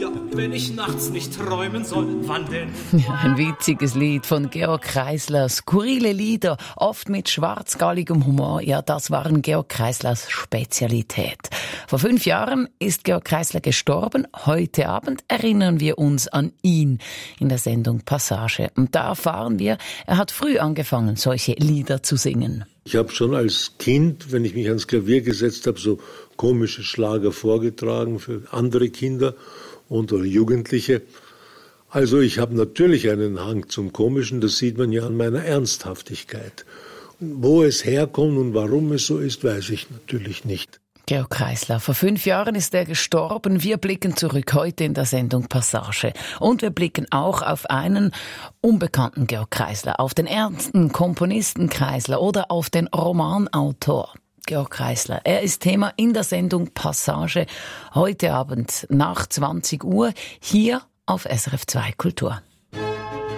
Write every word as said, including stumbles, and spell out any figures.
Ja, wenn ich nachts nicht träumen soll, wann denn? Ja, ein witziges Lied von Georg Kreisler. Skurrile Lieder, oft mit schwarzgalligem Humor. Ja, das waren Georg Kreislers Spezialität. Vor fünf Jahren ist Georg Kreisler gestorben. Heute Abend erinnern wir uns an ihn in der Sendung Passage. Und da erfahren wir, er hat früh angefangen, solche Lieder zu singen. Ich habe schon als Kind, wenn ich mich ans Klavier gesetzt habe, so komische Schlager vorgetragen für andere Kinder und oder Jugendliche. Also ich habe natürlich einen Hang zum Komischen, das sieht man ja an meiner Ernsthaftigkeit. Wo es herkommt und warum es so ist, weiß ich natürlich nicht. Georg Kreisler, vor fünf Jahren ist er gestorben. Wir blicken zurück heute in der Sendung Passage. Und wir blicken auch auf einen unbekannten Georg Kreisler, auf den ernsten Komponisten Kreisler oder auf den Romanautor Georg Kreisler. Er ist Thema in der Sendung Passage heute Abend nach zwanzig Uhr hier auf S R F zwei Kultur.